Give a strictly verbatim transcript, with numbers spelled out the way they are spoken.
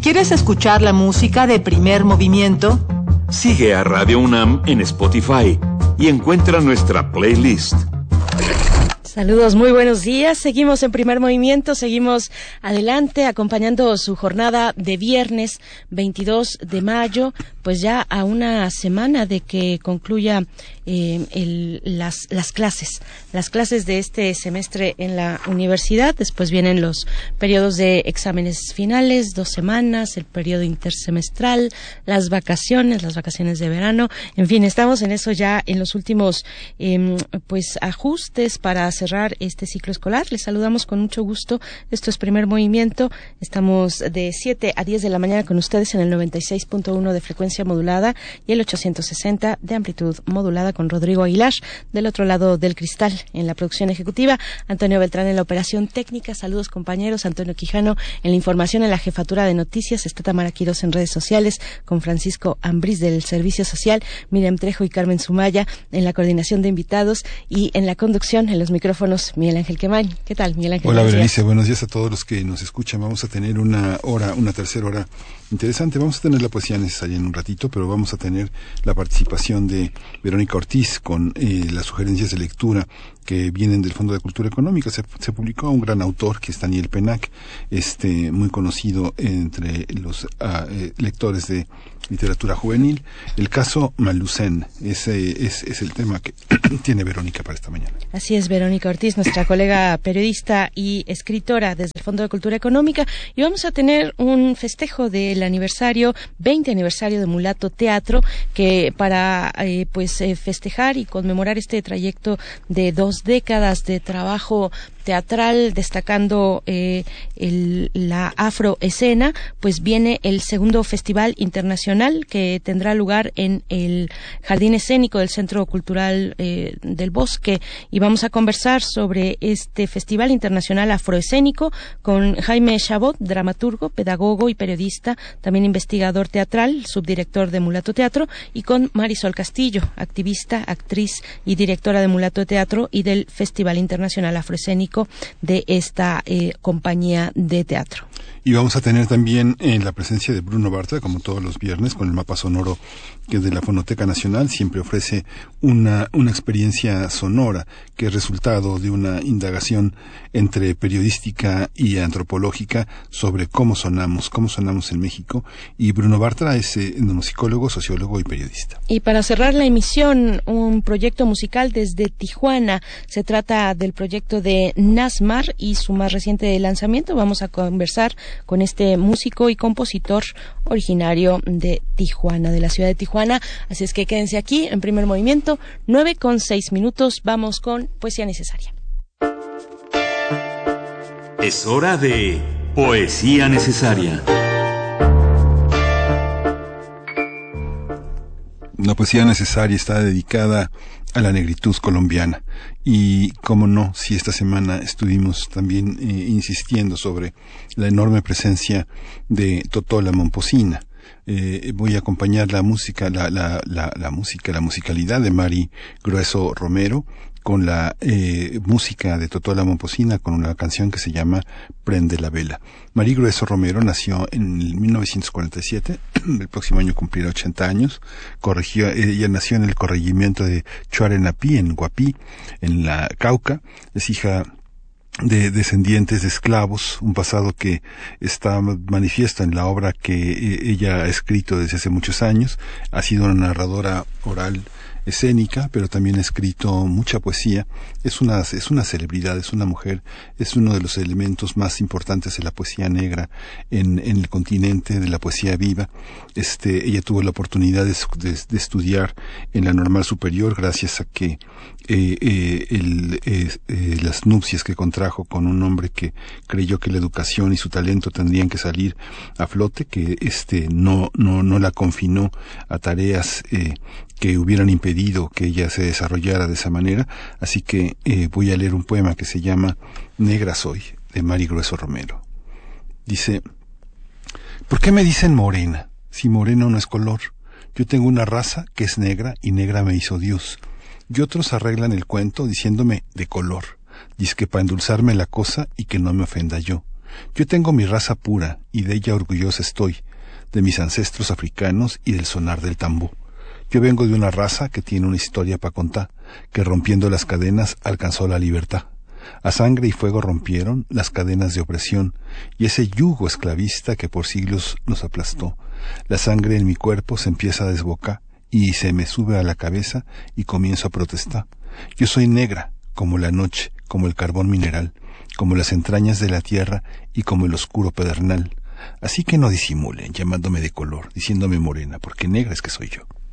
¿Quieres escuchar la música de Primer Movimiento? Sigue a Radio UNAM en Spotify y encuentra nuestra playlist. Saludos, muy buenos días. Seguimos en Primer Movimiento, seguimos adelante acompañando su jornada de viernes veintidós de mayo, pues ya a una semana de que concluya eh, el, las, las clases, las clases de este semestre en la universidad. Después vienen los periodos de exámenes finales, dos semanas, el periodo intersemestral, las vacaciones, las vacaciones de verano. En fin, estamos en eso ya en los últimos eh, pues ajustes para cerrar este ciclo escolar. Les saludamos con mucho gusto. Esto es Primer Movimiento. Estamos de siete a diez de la mañana con ustedes en el noventa y seis punto uno de frecuencia modulada y el ochocientos sesenta de amplitud modulada, con Rodrigo Aguilar del otro lado del cristal en la producción ejecutiva, Antonio Beltrán en la operación técnica. Saludos, compañeros. Antonio Quijano en la información, en la jefatura de noticias. Está Tamara Quirós en redes sociales con Francisco Ambrís del Servicio Social, Miriam Trejo y Carmen Sumaya en la coordinación de invitados, y en la conducción, en los micrófonos, Miguel Ángel Quemain. ¿Qué tal, Miguel Ángel? Hola, Berenice, buenos días a todos los que nos escuchan. Vamos a tener una hora, una tercera hora interesante. Vamos a tener la poesía necesaria en un ratito, pero vamos a tener la participación de Verónica Ortiz con eh, las sugerencias de lectura que vienen del Fondo de Cultura Económica. Se, se publicó un gran autor que es Daniel Penac, este muy conocido entre los uh, eh, lectores de literatura juvenil. El caso Malucén, ese es, es el tema que tiene Verónica para esta mañana. Así es, Verónica Ortiz, nuestra colega periodista y escritora desde el Fondo de Cultura Económica, y vamos a tener un festejo del aniversario, veinte aniversario de Mulato Teatro, que para eh, pues eh, festejar y conmemorar este trayecto de dos décadas de trabajo teatral, destacando eh, el, la afroescena, pues viene el segundo Festival Internacional que tendrá lugar en el Jardín Escénico del Centro Cultural eh, del Bosque, y vamos a conversar sobre este Festival Internacional Afroescénico con Jaime Chabot, dramaturgo, pedagogo y periodista, también investigador teatral, subdirector de Mulato Teatro, y con Marisol Castillo, activista, actriz y directora de Mulato Teatro y del Festival Internacional Afroescénico de esta eh, compañía de teatro. Y vamos a tener también eh, la presencia de Bruno Bartra, como todos los viernes, con el mapa sonoro que es de la Fonoteca Nacional. Siempre ofrece una, una experiencia sonora que es resultado de una indagación entre periodística y antropológica sobre cómo sonamos, cómo sonamos en México. Y Bruno Bartra es eh, musicólogo, sociólogo y periodista. Y para cerrar la emisión, un proyecto musical desde Tijuana. Se trata del proyecto de Nasmar y su más reciente lanzamiento. Vamos a conversar con este músico y compositor originario de Tijuana, de la ciudad de Tijuana. Así es que quédense aquí en Primer Movimiento, nueve con seis minutos. Vamos con Poesía Necesaria. Es hora de Poesía Necesaria. La poesía necesaria está dedicada a la negritud colombiana, y cómo no, si esta semana estuvimos también eh, insistiendo sobre la enorme presencia de Totola Momposina. Eh, voy a acompañar la música, la, la, la, la música, la musicalidad de Mari Grueso Romero con la eh, música de Totola Momposina, con una canción que se llama Prende la Vela. Mari Grueso Romero nació en mil novecientos cuarenta y siete, el próximo año cumplirá ochenta años. Corrigió, ella nació en el corregimiento de Chuarenapí, en Guapí, en la Cauca. Es hija de descendientes de esclavos, un pasado que está manifiesto en la obra que ella ha escrito desde hace muchos años. Ha sido una narradora oral escénica, pero también ha escrito mucha poesía. Es una, es una celebridad, es una mujer, es uno de los elementos más importantes de la poesía negra en, en el continente, de la poesía viva. Este, ella tuvo la oportunidad de, de, de estudiar en la Normal Superior, gracias a que eh, eh, el, eh, eh, las nupcias que contrajo con un hombre que creyó que la educación y su talento tendrían que salir a flote, que este no, no, no la confinó a tareas eh, que hubieran impedido que ella se desarrollara de esa manera. Así que eh, voy a leer un poema que se llama Negra Soy, de Mari Grueso Romero. Dice: ¿por qué me dicen morena, si moreno no es color? Yo tengo una raza que es negra y negra me hizo Dios. Y otros arreglan el cuento diciéndome de color, dizque para endulzarme la cosa y que no me ofenda yo. Yo tengo mi raza pura y de ella orgullosa estoy, de mis ancestros africanos y del sonar del tambor. Yo vengo de una raza que tiene una historia para contar, que rompiendo las cadenas alcanzó la libertad. A sangre y fuego rompieron las cadenas de opresión y ese yugo esclavista que por siglos nos aplastó. La sangre en mi cuerpo se empieza a desbocar y se me sube a la cabeza y comienzo a protestar. Yo soy negra, como la noche, como el carbón mineral, como las entrañas de la tierra y como el oscuro pedernal. Así que no disimulen llamándome de color, diciéndome morena, porque negra es que soy yo.